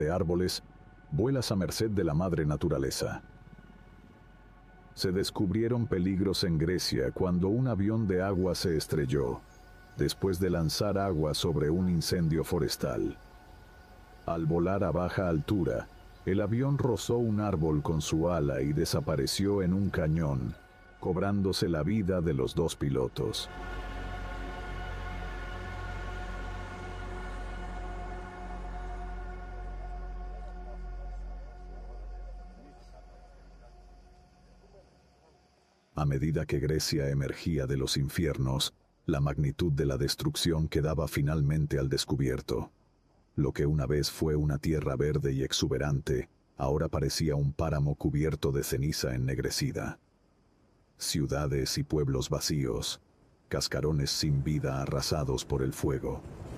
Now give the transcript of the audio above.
de árboles, vuelas a merced de la madre naturaleza. Se descubrieron peligros en Grecia cuando un avión de agua se estrelló, después de lanzar agua sobre un incendio forestal. Al volar a baja altura, el avión rozó un árbol con su ala y desapareció en un cañón, cobrándose la vida de los dos pilotos. A medida que Grecia emergía de los infiernos, la magnitud de la destrucción quedaba finalmente al descubierto. Lo que una vez fue una tierra verde y exuberante, ahora parecía un páramo cubierto de ceniza ennegrecida. Ciudades y pueblos vacíos, cascarones sin vida arrasados por el fuego.